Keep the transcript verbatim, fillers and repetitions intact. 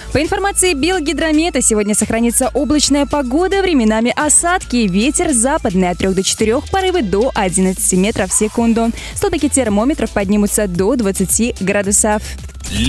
По информации Белгидромета, сегодня сохранится облачная погода, временами осадки, ветер западный от трёх до четырёх, порывы до одиннадцати метров в секунду. Столбики термометров поднимутся до двадцати градусов.